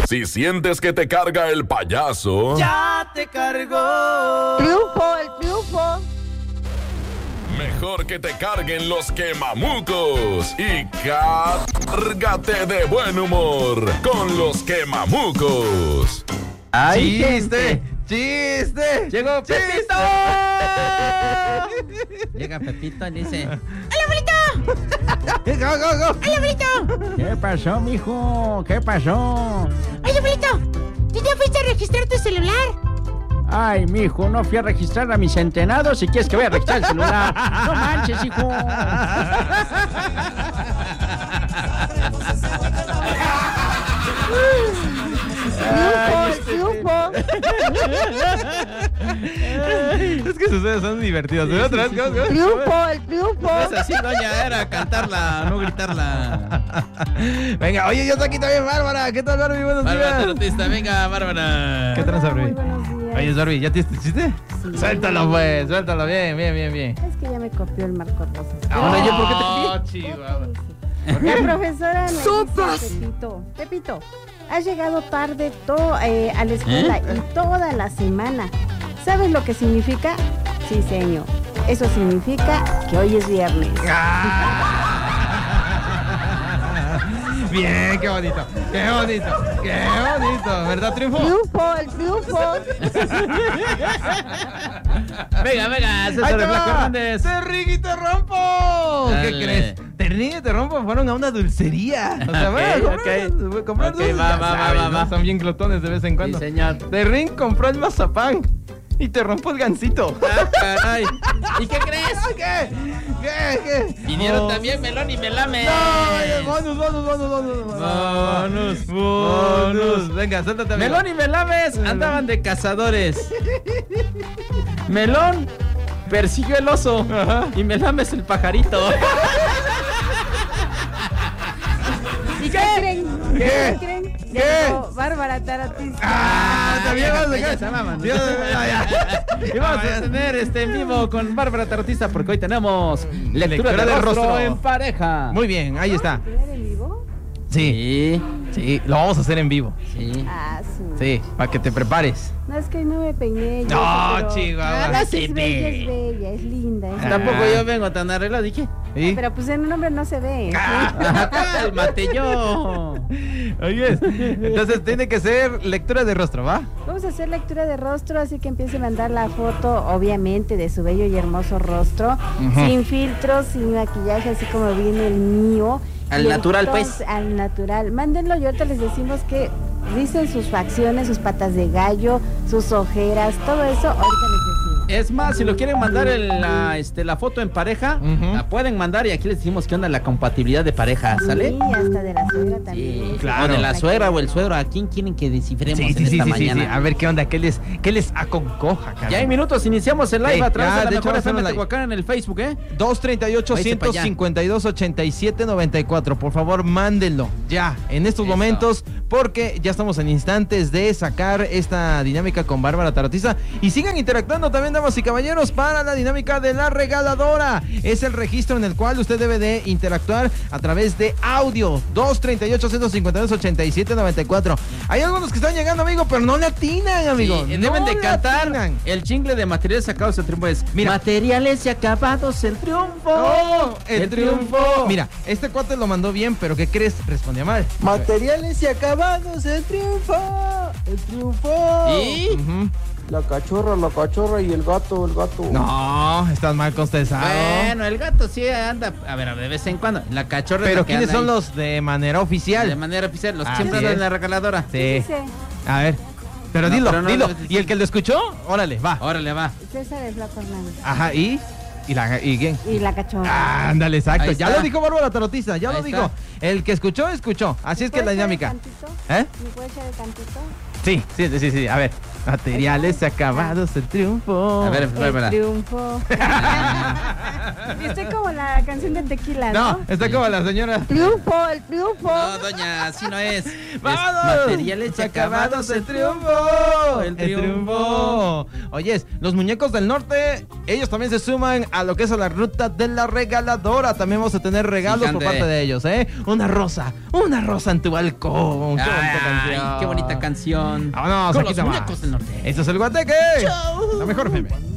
Si sientes que te carga el payaso, ¡ya te cargó! El triunfo. mejor que te carguen los quemamucos y cárgate de buen humor con los quemamucos. ¡Ay, ¡Chiste! ¡Chiste! ¡Llegó Pepito! Llega Pepito y dice: ¡Go! ¿Qué pasó, mijo? ¿Qué pasó? Oye, abuelito, ¿tú ya fuiste a registrar tu celular? Ay, mijo, no fui a registrar a mis centenados. Si quieres que vaya a registrar el celular. No manches, hijo. El triunfo. Es que sus ustedes son divertidos. ¿Pero otra vez? El triunfo. Es así, doña, era cantarla, no gritarla. Venga, oye, ya está aquí también Bárbara. ¿Qué tal, Barbie? Buenos Bárbara días. Tarotista, venga, Bárbara. ¿Qué tal, Barbie? Muy buenos días. Oye, Barbie, ¿ya tienes chiste? Sí. Suéltalo, pues, suéltalo. Bien. Es que ya me copió el Marco Rosas. Ahora yo, ¿por qué te Oh, Chihuahua. La profesora me dice a Pepito, has llegado tarde a la escuela y toda la semana. ¿Sabes lo que significa? Sí, señor. Eso significa que hoy es viernes. Bien, qué bonito. ¿Verdad, triunfo? El triunfo. Venga, ¡Ahí César te Blanco va! Hernández. ¡Te río y te rompo! ¿Qué Dale. crees? Te río y te rompo fueron a una dulcería. O sea, Ok. comprar Ok, dulces, va, ya va, sabes, va, ¿no? va. Son bien glotones de vez en cuando. Sí, señor. Terrín compró el mazapán y te rompo el gansito. Ah, caray. ¿Y qué crees? ¿Qué? Vinieron No. también Melón y Melame. No, bonus. Venga, suéltate, amigo. Melón y Melames andaban de cazadores. Melón persiguió el oso. Ajá. Y Melames el pajarito. ¿Y qué creen? ¿Qué? creen? ¿Qué? Llegó Bárbara Tarotista. También vas a Ya dejar. se maman. Ya. Y vamos a tener en vivo con Bárbara Tarotista porque hoy tenemos lectura de rostro en pareja. Muy bien, ahí está. ¿Leer en vivo? Sí, lo vamos a hacer en vivo. Sí. Ah, Sí, para que te prepares. No, es que no me peiné. yo, No, pero- Chihuahua. No, sí, es bella, es linda. Es Tampoco linda. yo vengo tan arreglado. ¿Dije? ¿Sí? Pero pues en un hombre no se ve. Cálmate yo. Oyes, entonces tiene que ser lectura de rostro, ¿va? Vamos a hacer lectura de rostro, así que empiece a mandar la foto, obviamente, de su bello y hermoso rostro, sin filtros, sin maquillaje, así como viene el mío. Al Y natural, pues. entonces, al natural. Mándenlo y ahorita les decimos que dicen sus facciones, sus patas de gallo, sus ojeras, todo eso, ahorita les decimos. Es más, si lo quieren mandar la foto en pareja, Ujú. la pueden mandar y aquí les decimos qué onda la compatibilidad de pareja, ¿sale? Sí, hasta de la suegra también. Sí, claro. O de la suegra o el suegro. ¿A quién quieren que descifremos en esta mañana? A ver qué onda, qué les aconcoja, cara. Ya hay minutos, iniciamos el live Sí, a través ya, de la de hecho, mejor vamos a hacer FM un live. Tehuacán en el Facebook, ¿eh? 238-152-8794. Por favor, mándenlo ya, en estos Eso. momentos, porque ya estamos en instantes de sacar esta dinámica con Bárbara Tarotista. Y sigan interactuando también, damas y caballeros, para la dinámica de la regaladora. Es el registro en el cual usted debe de interactuar a través de audio. 238-152-8794. Hay algunos que están llegando, amigo, pero no le atinan, amigo. Sí, No deben de le cantar atinan. el jingle de materiales sacados del triunfo. Es Mira. materiales y acabados el triunfo. ¡Oh! ¡El triunfo! Mira, este cuate lo mandó bien, pero ¿qué crees? Respondió mal. Materiales y acabados, el triunfo. ¿Y? Ujú. La cachorra y el gato. No, estás mal contestado. Bueno, el gato sí anda, a ver, de vez en cuando. La cachorra es Pero la que ¿quiénes anda son ahí los de manera oficial? de manera oficial? Los que Así siempre andan es. en la regaladora. Sí. Dice, A ver. Pero No, dilo, pero no dilo. debes decir. ¿Y el que lo escuchó? Órale, va. Órale, va. César es la Fernández. Ajá, ¿y quién? Y la cachorra. Ándale, exacto. Ahí Ya está. lo dijo Bárbara Tarotista, ya Ahí lo dijo. está. El que escuchó, escuchó. Así es que la dinámica. ¿Me puede echar el cantito? Sí. A ver. Materiales acabados, el triunfo. A ver, El Bárbara. triunfo. Estoy como la canción de Tequila, ¿no? No, está como la señora. El triunfo. No, doña, así no es. ¡Vamos! Es materiales y acabados el triunfo. El triunfo. Oyes, los muñecos del norte, ellos también se suman a lo que es a la ruta de la regaladora. También vamos a tener regalos por Fíjate. parte de ellos, ¿eh? Una rosa en tu balcón. Qué bonita Ay, canción. qué bonita canción. Vámonos, con aquí los está muñecos más. del norte. Esto es el Guateque. Chau. La mejor FM.